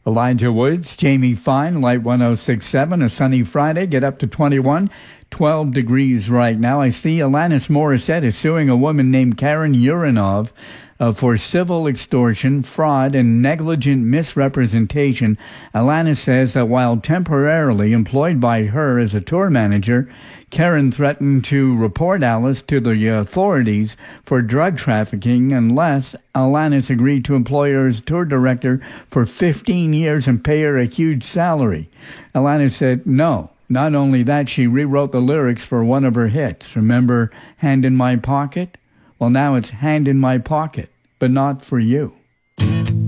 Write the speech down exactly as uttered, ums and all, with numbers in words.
Elijah Woods, Jamie Fine, Light one oh six point seven, a sunny Friday, get up to twenty-one, twelve degrees right now. I see Alanis Morissette is suing a woman named Karen Uranov uh, for civil extortion, fraud, and negligent misrepresentation. Alanis says that while temporarily employed by her as a tour manager, Karen threatened to report Alice to the authorities for drug trafficking unless Alanis agreed to employ her as tour director for fifteen years and pay her a huge salary. Alanis said no. Not only that, she rewrote the lyrics for one of her hits. Remember Hand in My Pocket? Well, now it's Hand in My Pocket, but not for you.